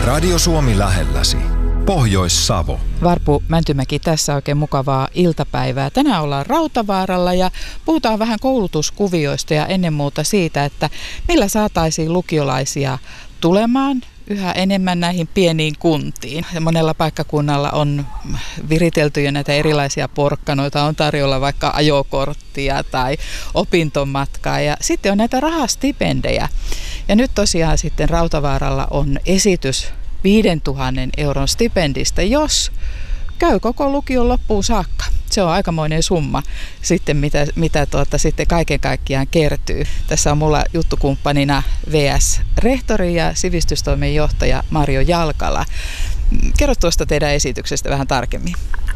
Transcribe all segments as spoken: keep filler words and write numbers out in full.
Radio Suomi lähelläsi. Pohjois-Savo. Varpu Mäntymäki, tässä oikein mukavaa iltapäivää. Tänään ollaan Rautavaaralla ja puhutaan vähän koulutuskuvioista ja ennen muuta siitä, että millä saataisiin lukiolaisia tulemaan yhä enemmän näihin pieniin kuntiin. Ja monella paikkakunnalla on viritelty jo näitä erilaisia porkkanoita, on tarjolla vaikka ajokorttia tai opintomatkaa ja sitten on näitä rahastipendejä. Ja nyt tosiaan sitten Rautavaaralla on esitys viidentuhannen euron stipendistä, jos käy koko lukion loppuun saakka. Se on aikamoinen summa sitten, mitä, mitä tuota, sitten kaiken kaikkiaan kertyy. Tässä on mulla juttukumppanina V S-rehtori ja sivistystoimen johtaja Marjo Jalkala. Kerro tuosta teidän esityksestä vähän tarkemmin.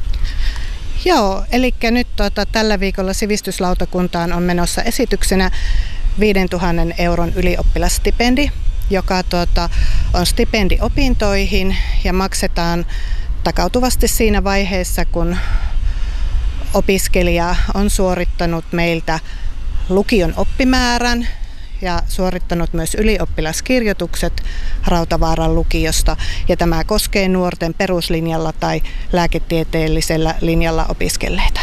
Joo, eli nyt tuota, tällä viikolla sivistyslautakuntaan on menossa esityksenä viidentuhannen euron ylioppilasstipendi, joka tuota, on stipendi opintoihin ja maksetaan takautuvasti siinä vaiheessa, kun opiskelija on suorittanut meiltä lukion oppimäärän ja suorittanut myös ylioppilaskirjoitukset Rautavaaran lukiosta. Ja tämä koskee nuorten peruslinjalla tai lääketieteellisellä linjalla opiskelleita.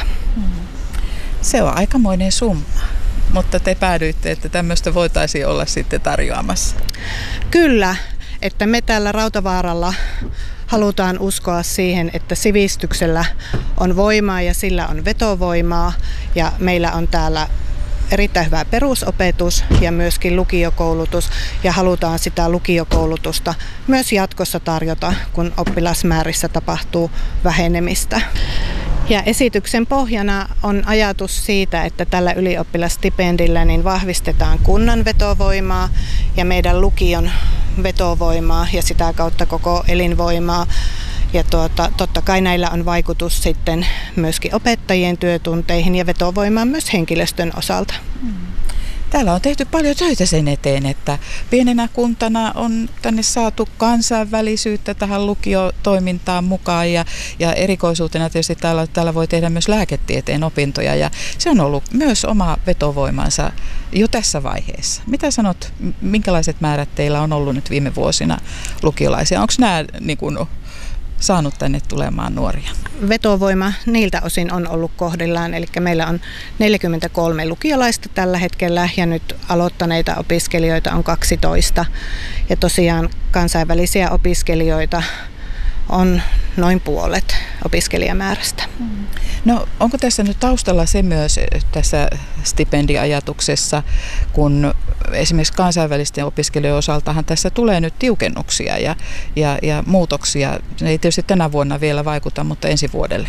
Se on aikamoinen summa. Mutta te päädyitte, että tämmöistä voitaisiin olla sitten tarjoamassa. Kyllä, että me täällä Rautavaaralla halutaan uskoa siihen, että sivistyksellä on voimaa ja sillä on vetovoimaa. Ja meillä on täällä erittäin hyvä perusopetus ja myöskin lukiokoulutus. Ja halutaan sitä lukiokoulutusta myös jatkossa tarjota, kun oppilasmäärissä tapahtuu vähenemistä. Ja esityksen pohjana on ajatus siitä, että tällä ylioppilastipendillä niin vahvistetaan kunnan vetovoimaa ja meidän lukion vetovoimaa ja sitä kautta koko elinvoimaa. Ja tuota, totta kai näillä on vaikutus sitten myöskin opettajien työtunteihin ja vetovoimaan myös henkilöstön osalta. Täällä on tehty paljon töitä sen eteen, että pienenä kuntana on tänne saatu kansainvälisyyttä tähän lukiotoimintaan mukaan ja, ja erikoisuutena tietysti täällä, täällä voi tehdä myös lääketieteen opintoja ja se on ollut myös oma vetovoimansa jo tässä vaiheessa. Mitä sanot, minkälaiset määrät teillä on ollut nyt viime vuosina lukiolaisia? Onko nämä niin kuin saanut tänne tulemaan nuoria? Vetovoima niiltä osin on ollut kohdillaan, eli meillä on neljäkymmentäkolme lukiolaista tällä hetkellä ja nyt aloittaneita opiskelijoita on kaksitoista. Ja tosiaan kansainvälisiä opiskelijoita on noin puolet opiskelijamäärästä. No onko tässä nyt taustalla se myös tässä stipendiajatuksessa, kun esimerkiksi kansainvälisten opiskelijoiden osaltahan tässä tulee nyt tiukennuksia ja, ja, ja muutoksia. Ne ei tietysti tänä vuonna vielä vaikuta, mutta ensi vuodelle.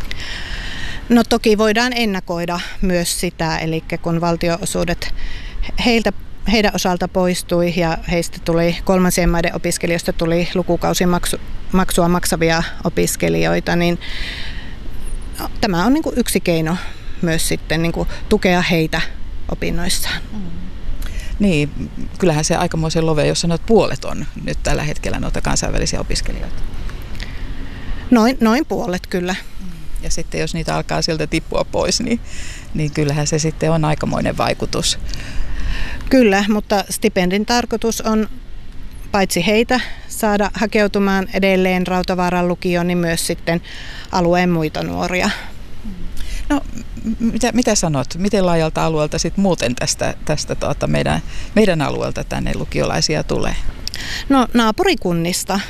No toki voidaan ennakoida myös sitä, eli kun valtionosuudet heiltä heidän osalta poistui ja heistä tuli kolmansien maiden opiskelijoista tuli lukukausimaksua maksavia opiskelijoita, niin tämä on niin kuin yksi keino myös sitten niin kuin tukea heitä opinnoissaan. Mm. Niin, kyllähän se aikamoisen love, jos sanot puolet on nyt tällä hetkellä noita kansainvälisiä opiskelijoita. Noin, noin puolet kyllä. Ja sitten jos niitä alkaa sieltä tippua pois, niin, niin kyllähän se sitten on aikamoinen vaikutus. Kyllä, mutta stipendin tarkoitus on paitsi heitä saada hakeutumaan edelleen Rautavaaran lukioon, niin myös sitten alueen muita nuoria. No, mitä, mitä sanot? Miten laajalta alueelta sitten muuten tästä, tästä tuota meidän, meidän alueelta tänne lukiolaisia tulee? No naapurikunnista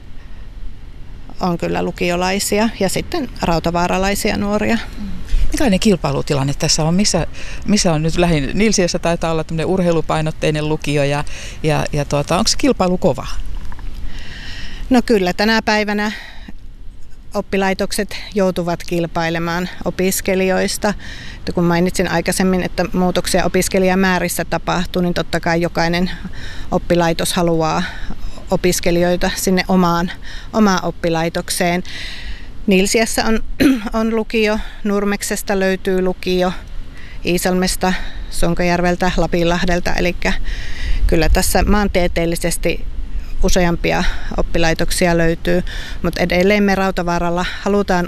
on kyllä lukiolaisia ja sitten rautavaaralaisia nuoria. Millainen kilpailutilanne tässä on? Missä, missä on nyt lähinnä? Nilsiössä taitaa olla tämmöinen urheilupainotteinen lukio ja, ja, ja tuota, onko se kilpailu kova? No kyllä, tänä päivänä oppilaitokset joutuvat kilpailemaan opiskelijoista. Että kun mainitsin aikaisemmin, että muutoksia opiskelijamäärissä tapahtuu, niin totta kai jokainen oppilaitos haluaa opiskelijoita sinne omaan, omaan oppilaitokseen. Nilsiässä on, on lukio, Nurmeksesta löytyy lukio, Iisalmesta, Sonkajärveltä, Lapinlahdelta. Eli kyllä tässä maantieteellisesti useampia oppilaitoksia löytyy, mutta edelleen me Rautavaaralla halutaan